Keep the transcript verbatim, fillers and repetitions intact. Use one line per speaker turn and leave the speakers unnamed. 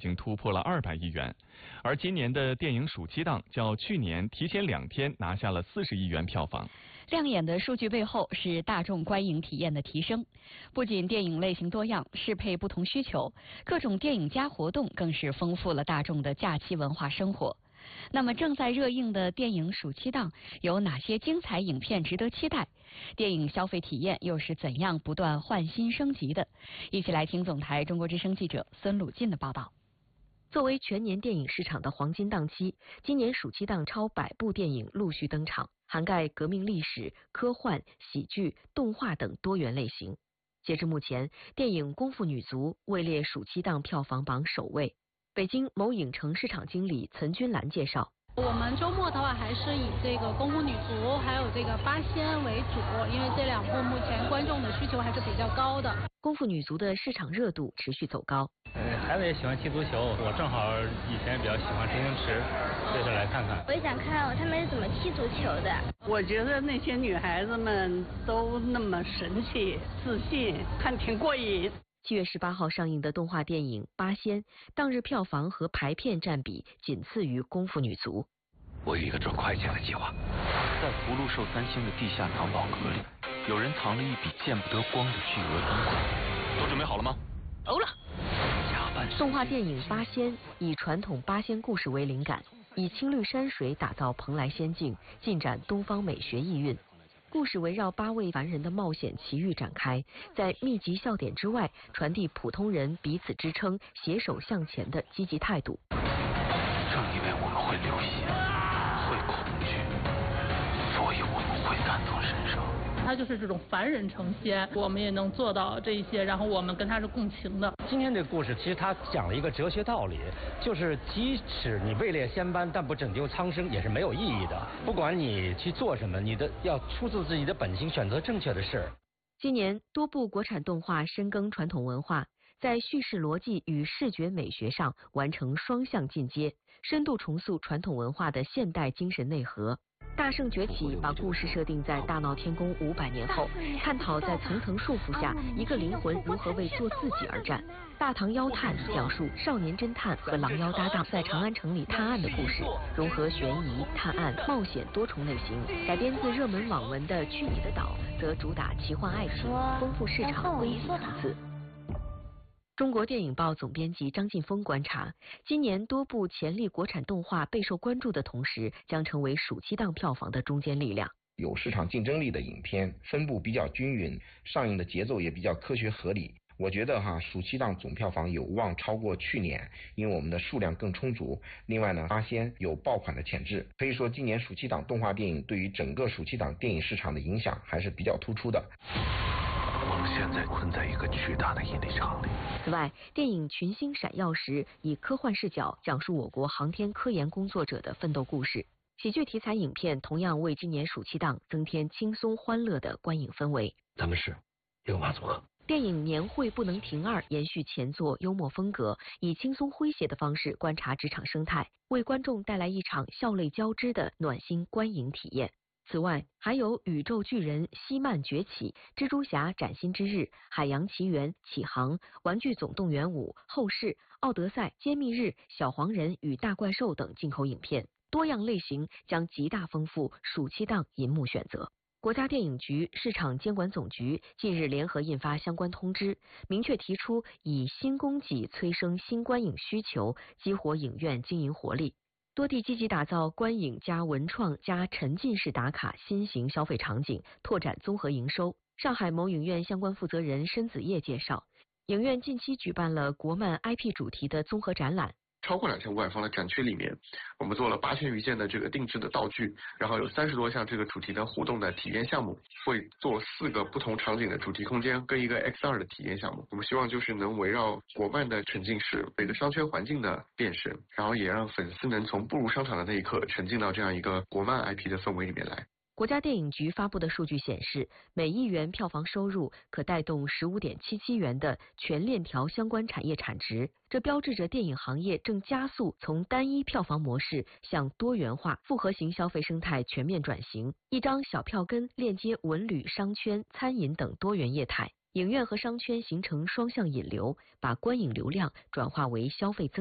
经突破了二百亿元，而今年的电影暑期档较去年提前两天拿下了四十亿元票房。
亮眼的数据背后是大众观影体验的提升，不仅电影类型多样，适配不同需求，各种电影加活动更是丰富了大众的假期文化生活。那么正在热映的电影暑期档有哪些精彩影片值得期待？电影消费体验又是怎样不断换新升级的？一起来听总台中国之声记者孙鲁进的报道。
作为全年电影市场的黄金档期，今年暑期档超百部电影陆续登场，涵盖革命历史、科幻、喜剧、动画等多元类型。截至目前，电影《功夫女足》位列暑期档票房榜首位。北京某影城市场经理岑君兰介绍，
我们周末的话还是以这个功夫女足还有这个八仙为主，因为这两部目前观众的需求还是比较高的。
功夫女足的市场热度持续走高。
呃，孩子也喜欢踢足球，我正好以前比较喜欢周星驰，这次来看看。
我也想看他们是怎么踢足球的。
我觉得那些女孩子们都那么神气、自信，看挺过瘾。
七月十八号上映的动画电影《八仙》，当日票房和排片占比仅次于《功夫女足》。
我有一个赚快钱的计划，在福禄寿三星的地下藏宝阁里，有人藏了一笔见不得光的巨额赃款。都准备好了吗？
欧了。动画电影《八仙》以传统八仙故事为灵感，以青绿山水打造蓬莱仙境，尽展东方美学意蕴。故事围绕八位凡人的冒险奇遇展开，在密集笑点之外，传递普通人彼此支撑、携手向前的积极态度。
正因为我们会流血、会恐惧，所以我们会感同身受。
他就是这种凡人成仙，我们也能做到这一些，然后我们跟他是共情的。
今天这个故事其实他讲了一个哲学道理，就是即使你位列仙班，但不拯救苍生也是没有意义的。不管你去做什么，你的要出自自己的本心，选择正确的事。
今年多部国产动画深耕传统文化，在叙事逻辑与视觉美学上完成双向进阶，深度重塑传统文化的现代精神内核。大圣崛起把故事设定在大闹天宫五百年后，探讨在层层束缚下一个灵魂如何为做自己而战。大唐妖探讲述少年侦探和狼妖搭档在长安城里探案的故事，融合悬疑、探案、冒险多重类型。改编自热门网文的《去你的岛》则主打奇幻爱情，丰富市场危机层次。中国电影报总编辑张晋峰观察，今年多部潜力国产动画备受关注的同时，将成为暑期档票房的中坚力量。
有市场竞争力的影片分布比较均匀，上映的节奏也比较科学合理。我觉得哈，暑期档总票房有望超过去年，因为我们的数量更充足。另外呢，八仙有爆款的潜质，可以说今年暑期档动画电影对于整个暑期档电影市场的影响还是比较突出的。
我们现在困在一个巨大的引力场里。
此外，电影《群星闪耀时》以科幻视角讲述我国航天科研工作者的奋斗故事。喜剧题材影片同样为今年暑期档增添轻松欢乐的观影氛围。
咱们是六马组合。
电影《年会不能停二》延续前作幽默风格，以轻松诙谐的方式观察职场生态，为观众带来一场笑泪交织的暖心观影体验。此外，还有宇宙巨人希曼崛起、蜘蛛侠崭新之日、海洋奇缘启航、玩具总动员五、后世、奥德赛、揭秘日、小黄人与大怪兽等进口影片，多样类型将极大丰富暑期档银幕选择。国家电影局市场监管总局近日联合印发相关通知，明确提出以新供给催生新观影需求，激活影院经营活力。多地积极打造观影加文创加沉浸式打卡新型消费场景，拓展综合营收。上海某影院相关负责人申子叶介绍，影院近期举办了国漫 I P 主题的综合展览。
超过两千五百方的展区里面，我们做了八千余件的这个定制的道具，然后有三十多项这个主题的互动的体验项目，会做四个不同场景的主题空间跟一个 X R 的体验项目。我们希望就是能围绕国漫的沉浸式、每个商圈环境的辨识，然后也让粉丝能从步入商场的那一刻沉浸到这样一个国漫 I P 的氛围里面来。
国家电影局发布的数据显示，每亿元票房收入可带动 十五点七七元的全链条相关产业产值，这标志着电影行业正加速从单一票房模式向多元化复合型消费生态全面转型。一张小票根链接文旅、商圈、餐饮等多元业态，影院和商圈形成双向引流，把观影流量转化为消费增